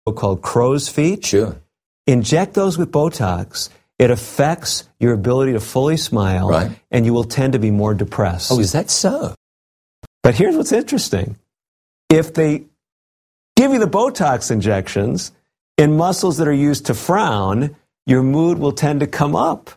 called crow's feet. Sure. Inject those with Botox. It affects your ability to fully smile, right, and you will tend to be more depressed. Oh, is that so? But here's what's interesting. If they give you the Botox injections in muscles that are used to frown, your mood will tend to come up.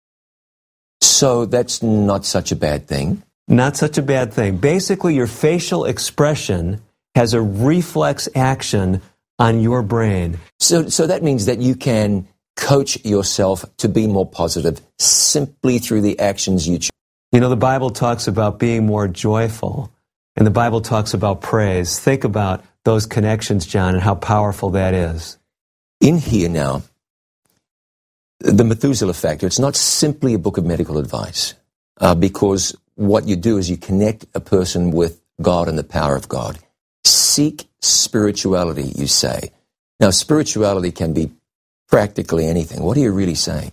So that's not such a bad thing? Not such a bad thing. Basically, your facial expression has a reflex action on your brain. So that means that you can coach yourself to be more positive simply through the actions you choose. You know, the Bible talks about being more joyful, and the Bible talks about praise. Think about those connections, John, and how powerful that is. In here now, the Methuselah Factor, it's not simply a book of medical advice, because what you do is you connect a person with God and the power of God. Seek spirituality, you say. Now, spirituality can be practically anything. What are you really saying?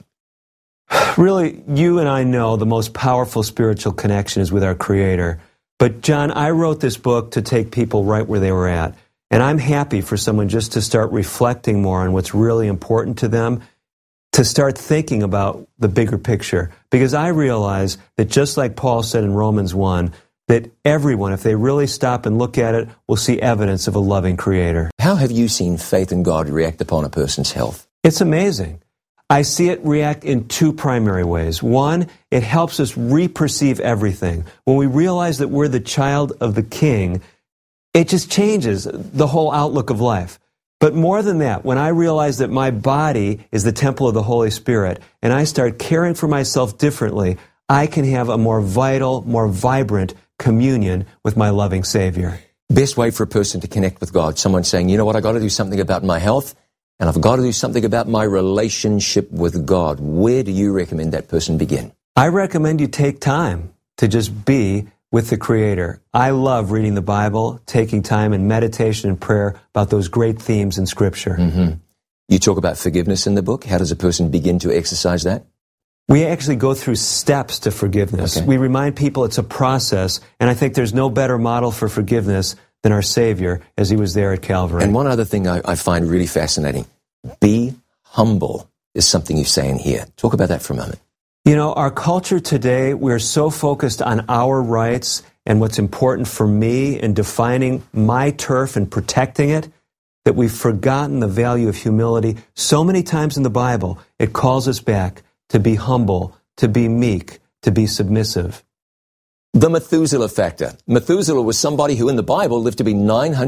Really, you and I know the most powerful spiritual connection is with our Creator. But, John, I wrote this book to take people right where they were at. And I'm happy for someone just to start reflecting more on what's really important to them, to start thinking about the bigger picture. Because I realize that just like Paul said in Romans 1, that everyone, if they really stop and look at it, will see evidence of a loving Creator. How have you seen faith in God react upon a person's health? It's amazing. I see it react in two primary ways. One, it helps us re-perceive everything. When we realize that we're the child of the King, it just changes the whole outlook of life. But more than that, when I realize that my body is the temple of the Holy Spirit, and I start caring for myself differently, I can have a more vital, more vibrant communion with my loving Savior. Best way for a person to connect with God, someone saying, you know what, I've got to do something about my health, and I've got to do something about my relationship with God. Where do you recommend that person begin? I recommend you take time to just be with the Creator. I love reading the Bible, taking time in meditation and prayer about those great themes in Scripture. Mm-hmm. You talk about forgiveness in the book. How does a person begin to exercise that? We actually go through steps to forgiveness. Okay. We remind people it's a process, and I think there's no better model for forgiveness than our Savior as He was there at Calvary. And one other thing I find really fascinating, be humble is something you say in here. Talk about that for a moment. You know, our culture today, we're so focused on our rights and what's important for me and defining my turf and protecting it, that we've forgotten the value of humility. So many times in the Bible, it calls us back to be humble, to be meek, to be submissive. The Methuselah Factor. Methuselah was somebody who in the Bible lived to be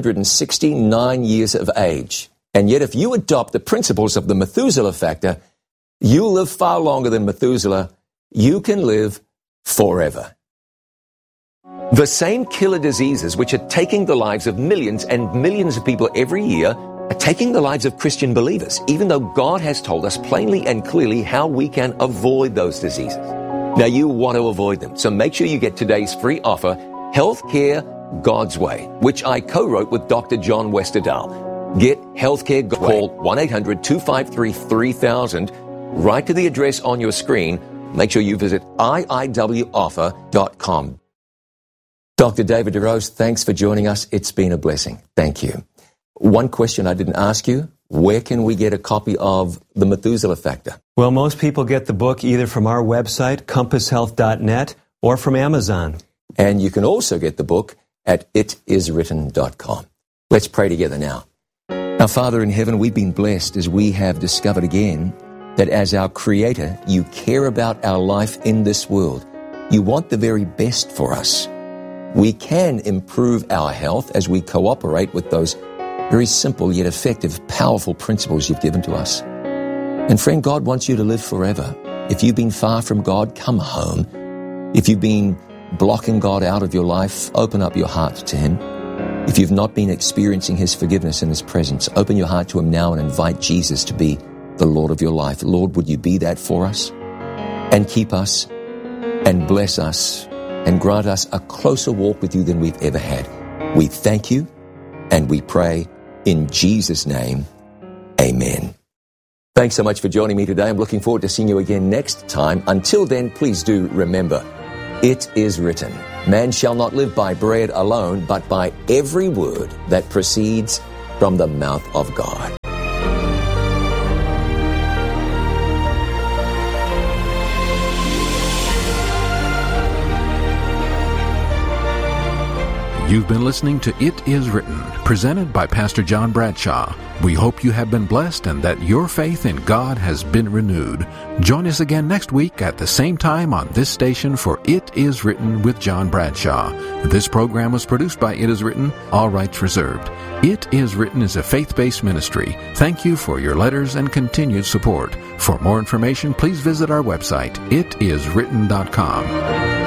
969 years of age. And yet if you adopt the principles of the Methuselah Factor, you'll live far longer than Methuselah. You can live forever. The same killer diseases which are taking the lives of millions and millions of people every year are taking the lives of Christian believers, even though God has told us plainly and clearly how we can avoid those diseases. Now, you want to avoid them, so make sure you get today's free offer, Healthcare God's Way, which I co-wrote with Dr. John Westerdahl. Get Healthcare God's Way. Call 1-800-253-3000. Write to the address on your screen. Make sure you visit iiwoffer.com. Dr. David DeRose, thanks for joining us. It's been a blessing. Thank you. One question I didn't ask you, where can we get a copy of The Methuselah Factor? Well, most people get the book either from our website, compasshealth.net, or from Amazon. And you can also get the book at itiswritten.com. Let's pray together now. Our Father in heaven, we've been blessed as we have discovered again that as our Creator, you care about our life in this world. You want the very best for us. We can improve our health as we cooperate with those very simple yet effective, powerful principles you've given to us. And friend, God wants you to live forever. If you've been far from God, come home. If you've been blocking God out of your life, open up your heart to Him. If you've not been experiencing His forgiveness and His presence, open your heart to Him now and invite Jesus to be the Lord of your life. Lord, would you be that for us and keep us and bless us and grant us a closer walk with you than we've ever had. We thank you and we pray in Jesus' name, amen. Thanks so much for joining me today. I'm looking forward to seeing you again next time. Until then, please do remember, it is written, man shall not live by bread alone, but by every word that proceeds from the mouth of God. You've been listening to It Is Written, presented by Pastor John Bradshaw. We hope you have been blessed and that your faith in God has been renewed. Join us again next week at the same time on this station for It Is Written with John Bradshaw. This program was produced by It Is Written, all rights reserved. It Is Written is a faith-based ministry. Thank you for your letters and continued support. For more information, please visit our website, itiswritten.com.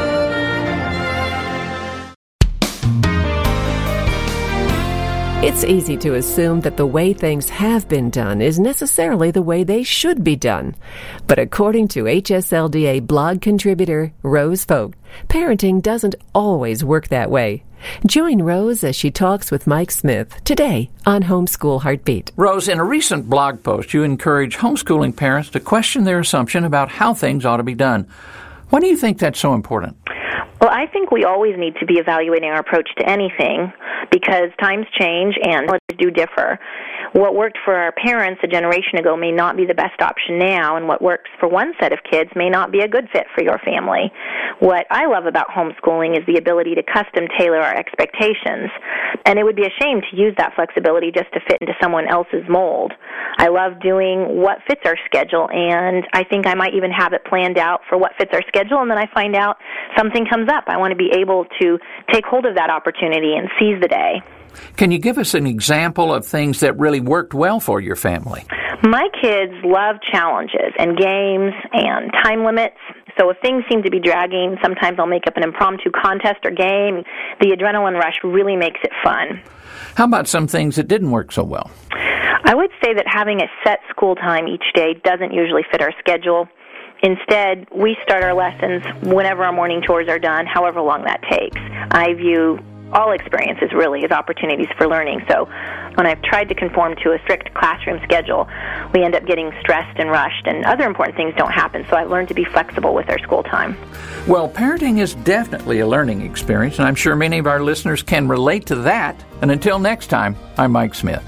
It's easy to assume that the way things have been done is necessarily the way they should be done. But according to HSLDA blog contributor Rose Vogt, parenting doesn't always work that way. Join Rose as she talks with Mike Smith today on Homeschool Heartbeat. Rose, in a recent blog post, you encourage homeschooling parents to question their assumption about how things ought to be done. Why do you think that's so important? Well, I think we always need to be evaluating our approach to anything because times change and let's do differ. What worked for our parents a generation ago may not be the best option now, and what works for one set of kids may not be a good fit for your family. What I love about homeschooling is the ability to custom tailor our expectations, and it would be a shame to use that flexibility just to fit into someone else's mold. I love doing what fits our schedule, and I think I might even have it planned out for what fits our schedule, and then I find out something comes up. I want to be able to take hold of that opportunity and seize the day. Can you give us an example of things that really worked well for your family? My kids love challenges and games and time limits. So if things seem to be dragging, sometimes I'll make up an impromptu contest or game. The adrenaline rush really makes it fun. How about some things that didn't work so well? I would say that having a set school time each day doesn't usually fit our schedule. Instead, we start our lessons whenever our morning chores are done, however long that takes. I view all experiences really as opportunities for learning. So when I've tried to conform to a strict classroom schedule, we end up getting stressed and rushed, and other important things don't happen. So I've learned to be flexible with our school time. Well, parenting is definitely a learning experience, and I'm sure many of our listeners can relate to that. And until next time, I'm Mike Smith.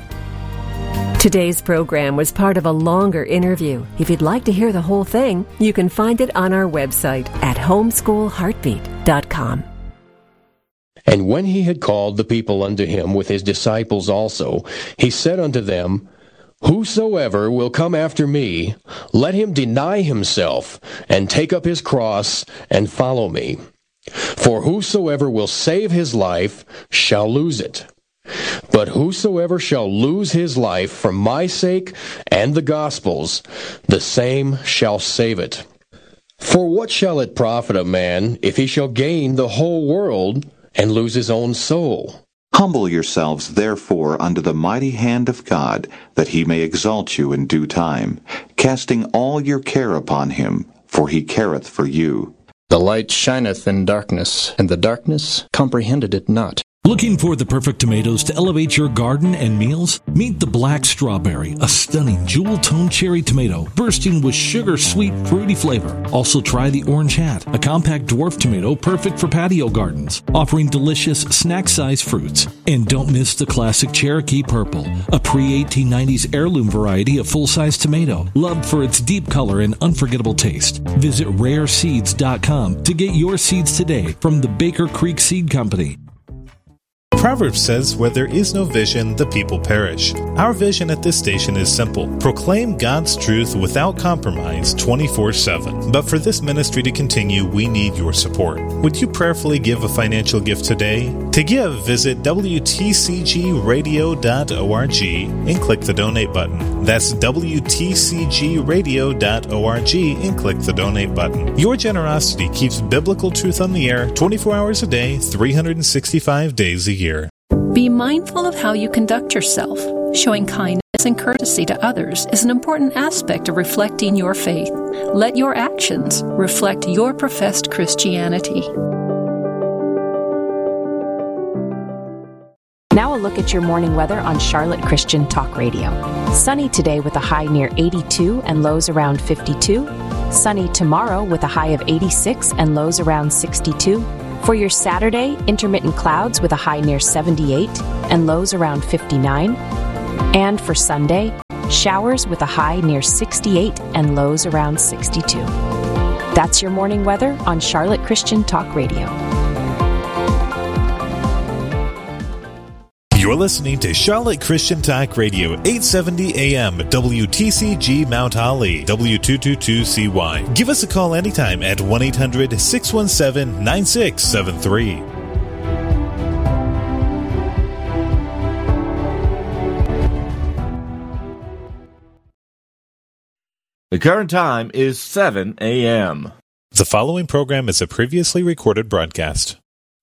Today's program was part of a longer interview. If you'd like to hear the whole thing, you can find it on our website at homeschoolheartbeat.com. And when he had called the people unto him with his disciples also, he said unto them, Whosoever will come after me, let him deny himself, and take up his cross, and follow me. For whosoever will save his life shall lose it. But whosoever shall lose his life for my sake and the gospel's, the same shall save it. For what shall it profit a man if he shall gain the whole world and lose his own soul? Humble yourselves, therefore, under the mighty hand of God, that he may exalt you in due time, casting all your care upon him, for he careth for you. The light shineth in darkness, and the darkness comprehended it not. Looking for the perfect tomatoes to elevate your garden and meals? Meet the Black Strawberry, a stunning jewel-toned cherry tomato bursting with sugar-sweet, fruity flavor. Also try the Orange Hat, a compact dwarf tomato perfect for patio gardens, offering delicious snack-sized fruits. And don't miss the classic Cherokee Purple, a pre-1890s heirloom variety of full-size tomato, loved for its deep color and unforgettable taste. Visit rareseeds.com to get your seeds today from the Baker Creek Seed Company. Proverbs says, where there is no vision, the people perish. Our vision at this station is simple. Proclaim God's truth without compromise 24/7. But for this ministry to continue, we need your support. Would you prayerfully give a financial gift today? To give, visit WTCGradio.org and click the donate button. That's WTCGradio.org and click the donate button. Your generosity keeps biblical truth on the air 24 hours a day, 365 days a year. Be mindful of how you conduct yourself. Showing kindness and courtesy to others is an important aspect of reflecting your faith. Let your actions reflect your professed Christianity. Now a look at your morning weather on Charlotte Christian Talk Radio. Sunny today with a high near 82 and lows around 52. Sunny tomorrow with a high of 86 and lows around 62. For your Saturday, intermittent clouds with a high near 78 and lows around 59. And for Sunday, showers with a high near 68 and lows around 62. That's your morning weather on Charlotte Christian Talk Radio. You're listening to Charlotte Christian Talk Radio, 870 AM, WTCG Mount Holly, W222CY. Give us a call anytime at 1-800-617-9673. The current time is 7 a.m. The following program is a previously recorded broadcast.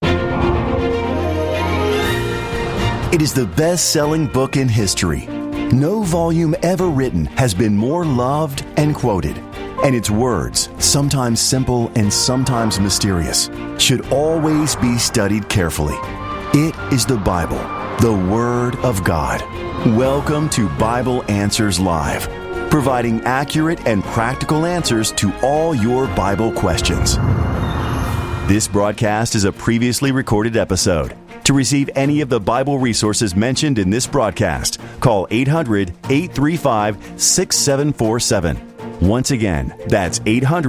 It is the best-selling book in history. No volume ever written has been more loved and quoted. And its words, sometimes simple and sometimes mysterious, should always be studied carefully. It is the Bible, the Word of God. Welcome to Bible Answers Live, providing accurate and practical answers to all your Bible questions. This broadcast is a previously recorded episode. To receive any of the Bible resources mentioned in this broadcast, call 800-835-6747. Once again, that's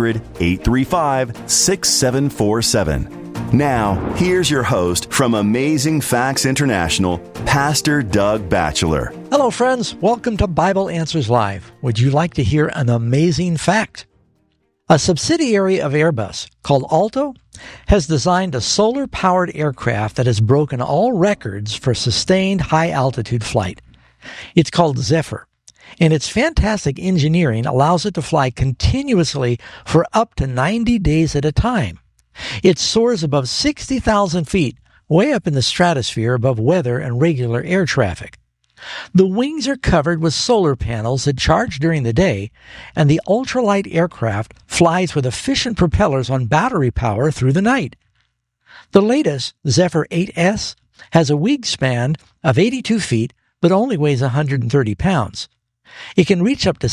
800-835-6747. Now, here's your host from Amazing Facts International, Pastor Doug Batchelor. Hello, friends. Welcome to Bible Answers Live. Would you like to hear an amazing fact? A subsidiary of Airbus called Alto has designed a solar-powered aircraft that has broken all records for sustained high-altitude flight. It's called Zephyr, and its fantastic engineering allows it to fly continuously for up to 90 days at a time. It soars above 60,000 feet, way up in the stratosphere above weather and regular air traffic. The wings are covered with solar panels that charge during the day, and the ultralight aircraft flies with efficient propellers on battery power through the night. The latest, Zephyr 8S, has a wingspan of 82 feet but only weighs 130 pounds. It can reach up to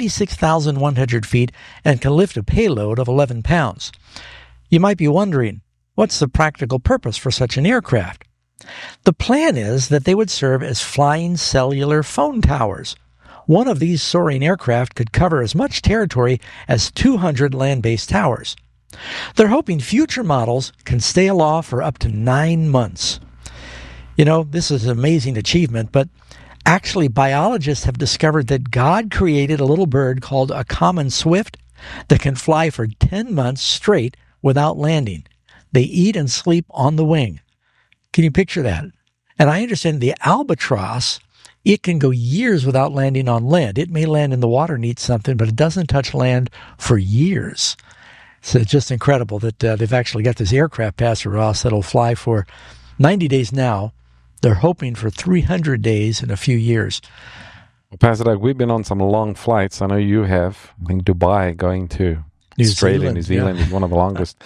76,100 feet and can lift a payload of 11 pounds. You might be wondering, what's the practical purpose for such an aircraft? The plan is that they would serve as flying cellular phone towers. One of these soaring aircraft could cover as much territory as 200 land-based towers. They're hoping future models can stay aloft for up to 9 months. You know, this is an amazing achievement, but actually biologists have discovered that God created a little bird called a common swift that can fly for 10 months straight without landing. They eat and sleep on the wing. Can you picture that? And I understand the albatross, it can go years without landing on land. It may land in the water and eat something, but it doesn't touch land for years. So it's just incredible that they've actually got this aircraft, Pastor Ross, that'll fly for 90 days now. They're hoping for 300 days in a few years. Well, Pastor Doug, we've been on some long flights. I know you have. I think Dubai going to Australia, New Zealand is one of the longest.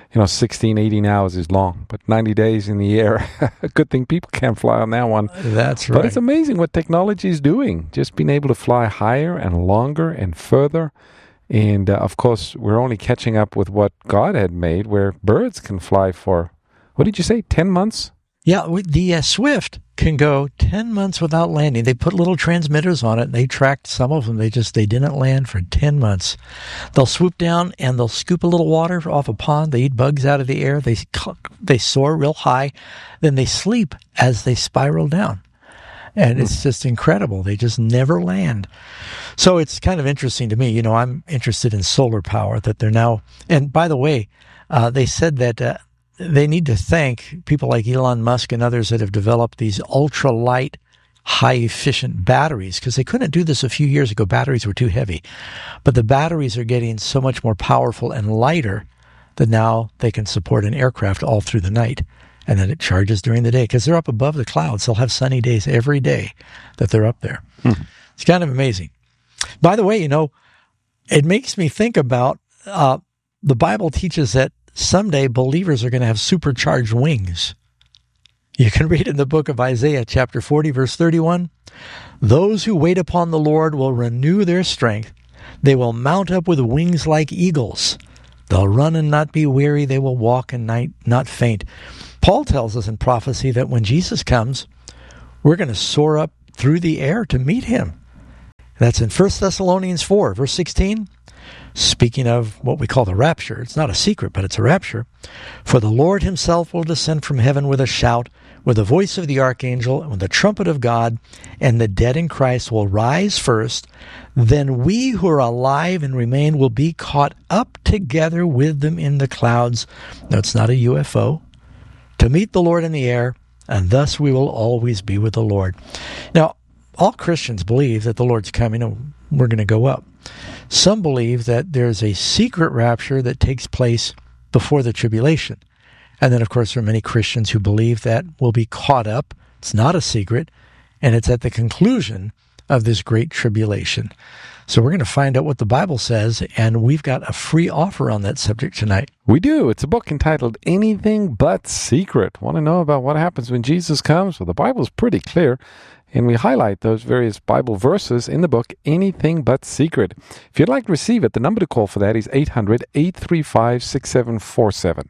16, 18 hours is long, but 90 days in the air, a good thing people can't fly on that one. That's right. But it's amazing what technology is doing, just being able to fly higher and longer and further. And, of course, we're only catching up with what God had made, where birds can fly for, what did you say, 10 months? Yeah, the Swift can go 10 months without landing. They put little transmitters on it, and they tracked some of them. They didn't land for 10 months. They'll swoop down, and they'll scoop a little water off a pond. They eat bugs out of the air. They soar real high. Then they sleep as they spiral down. And it's just incredible. They just never land. So it's kind of interesting to me. I'm interested in solar power that they're now. And by the way, they said that they need to thank people like Elon Musk and others that have developed these ultralight, high-efficient batteries, because they couldn't do this a few years ago. Batteries were too heavy. But the batteries are getting so much more powerful and lighter that now they can support an aircraft all through the night. And then it charges during the day, because they're up above the clouds. They'll have sunny days every day that they're up there. It's kind of amazing. By the way, it makes me think about the Bible teaches that someday believers are going to have supercharged wings. You can read in the book of Isaiah, chapter 40, verse 31, "Those who wait upon the Lord will renew their strength. They will mount up with wings like eagles. They'll run and not be weary. They will walk and not faint." Paul tells us in prophecy that when Jesus comes, we're going to soar up through the air to meet him. That's in 1 Thessalonians 4, verse 16. Speaking of what we call the rapture, it's not a secret, but it's a rapture. "For the Lord himself will descend from heaven with a shout, with the voice of the archangel and with the trumpet of God, and the dead in Christ will rise first. Then we who are alive and remain will be caught up together with them in the clouds. No, it's not a UFO. To meet the Lord in the air, and thus we will always be with the Lord. Now, all Christians believe that the Lord's coming and we're going to go up. Some believe that there's a secret rapture that takes place before the tribulation. And then, of course, there are many Christians who believe that we'll be caught up. It's not a secret, and it's at the conclusion of this great tribulation. So we're going to find out what the Bible says, and we've got a free offer on that subject tonight. We do. It's a book entitled Anything But Secret. Want to know about what happens when Jesus comes? Well, the Bible's pretty clear, and we highlight those various Bible verses in the book, Anything But Secret. If you'd like to receive it, the number to call for that is 800-835-6747.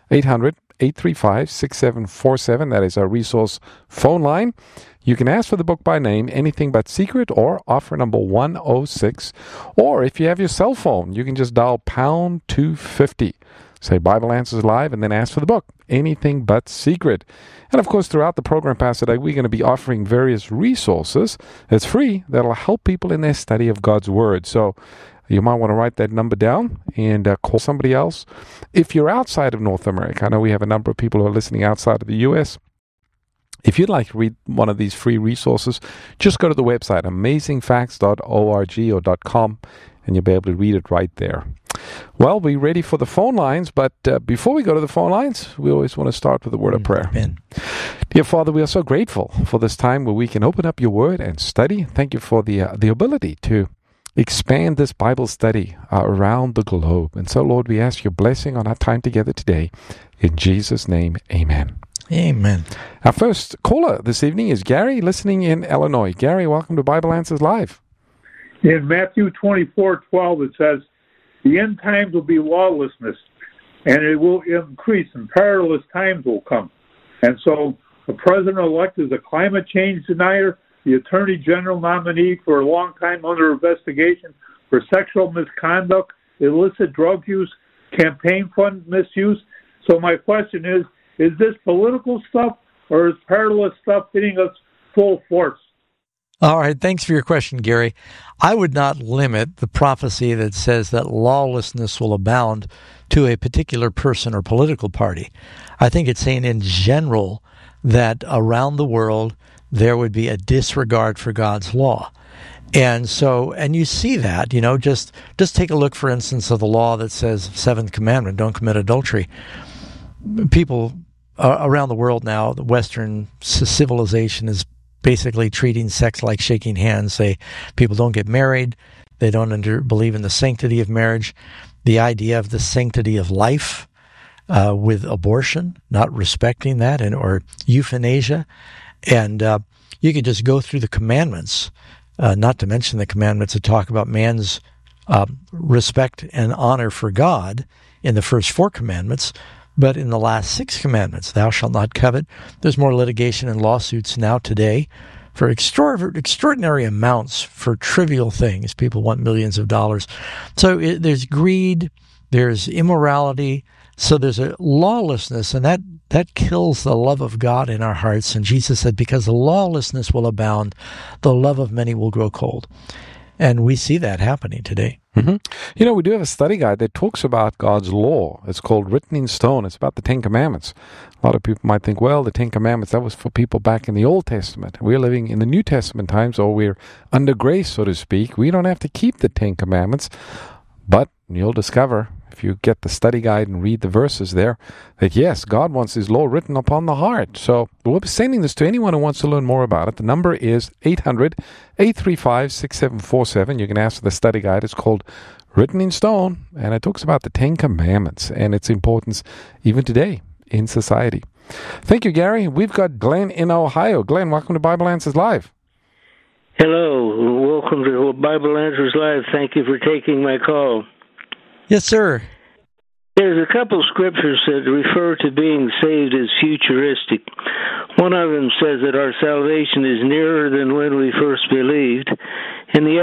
800-835-6747. That is our resource phone line. You can ask for the book by name, Anything But Secret, or offer number 106. Or if you have your cell phone, you can just dial pound 250. Say Bible Answers Live, and then ask for the book, Anything But Secret. And of course, throughout the program, Pastor Doug, we're going to be offering various resources that's free that'll help people in their study of God's Word. So you might want to write that number down and call somebody else. If you're outside of North America, I know we have a number of people who are listening outside of the U.S., if you'd like to read one of these free resources, just go to the website, amazingfacts.org or .com, and you'll be able to read it right there. Well, we're ready for the phone lines, but before we go to the phone lines, we always want to start with a word of prayer. Amen. Dear Father, we are so grateful for this time where we can open up your word and study. Thank you for the ability to expand this Bible study around the globe. And so, Lord, we ask your blessing on our time together today. In Jesus' name, amen. Amen. Our first caller this evening is Gary, listening in Illinois. Gary, welcome to Bible Answers Live. In Matthew 24:12, it says, the end times will be lawlessness, and it will increase, and perilous times will come. And so the president-elect is a climate change denier, the attorney general nominee for a long time under investigation for sexual misconduct, illicit drug use, campaign fund misuse. So my question is this political stuff or is perilous stuff hitting us full force? All right, thanks for your question, Gary. I would not limit the prophecy that says that lawlessness will abound to a particular person or political party. I think it's saying in general that around the world there would be a disregard for God's law. And so, and you see that, just take a look, for instance, of the law that says, seventh commandment, don't commit adultery. People around the world now, the Western civilization is basically treating sex like shaking hands. People don't get married. They don't believe in the sanctity of marriage. The idea of the sanctity of life with abortion, not respecting that, or euthanasia. And you could just go through the commandments, not to mention the commandments that talk about man's respect and honor for God in the first 4 commandments. But in the last 6 commandments, thou shalt not covet. There's more litigation and lawsuits now today for extraordinary amounts for trivial things. People want millions of dollars. So there's greed, there's immorality, so there's a lawlessness, and that kills the love of God in our hearts. And Jesus said, because the lawlessness will abound, the love of many will grow cold. And we see that happening today. Mm-hmm. We do have a study guide that talks about God's law. It's called Written in Stone. It's about the 10 Commandments. A lot of people might think, well, the 10 Commandments, that was for people back in the Old Testament. We're living in the New Testament times, or we're under grace, so to speak. We don't have to keep the 10 Commandments. But you'll discover, if you get the study guide and read the verses there, that yes, God wants His law written upon the heart. So we'll be sending this to anyone who wants to learn more about it. The number is 800-835-6747. You can ask for the study guide. It's called Written in Stone, and it talks about the 10 Commandments and its importance even today in society. Thank you, Gary. We've got Glenn in Ohio. Glenn, welcome to Bible Answers Live. Hello. Welcome to Bible Answers Live. Thank you for taking my call. Yes, sir. There's a couple scriptures that refer to being saved as futuristic. One of them says that our salvation is nearer than when we first believed, and the